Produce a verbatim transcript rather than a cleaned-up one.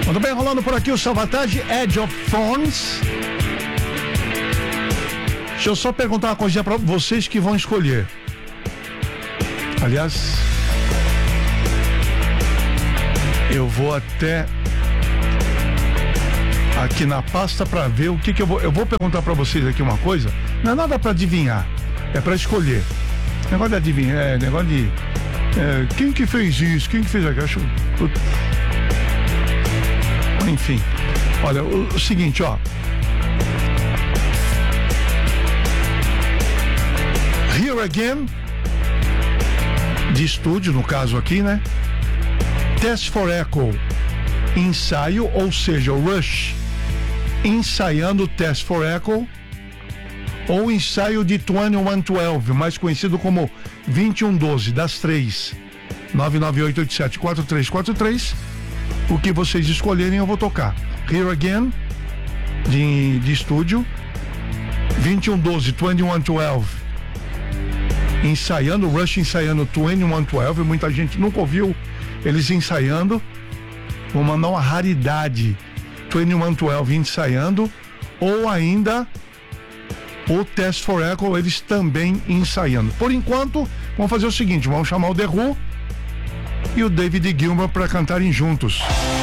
Muito bem, rolando por aqui o Savatage, Edge of Thorns. Deixa eu só perguntar uma coisinha pra vocês que vão escolher. Aliás, eu vou até aqui na pasta pra ver o que que eu vou... Eu vou perguntar pra vocês aqui uma coisa. Não é nada pra adivinhar, é pra escolher. Negócio de adivinhar, é negócio de... É, quem que fez isso? Quem que fez aquilo? Acho... Enfim, olha, o, o seguinte, ó. Here Again, de estúdio, no caso aqui, né? Test for Echo, ensaio, ou seja, o Rush ensaiando o Test for Echo, ou ensaio de vinte e um doze, mais conhecido como vinte e um doze, das três. nove nove oito oito sete quatro três quatro três. O que vocês escolherem eu vou tocar. Here Again, de, de estúdio, vinte e um doze, vinte e um doze, ensaiando, Rush ensaiando vinte e um doze, muita gente nunca ouviu eles ensaiando. Vou mandar uma raridade, vinte e um doze ensaiando, ou ainda o Test for Echo, eles também ensaiando. Por enquanto, vamos fazer o seguinte, vamos chamar o The Who e o David Gilmour para cantarem juntos.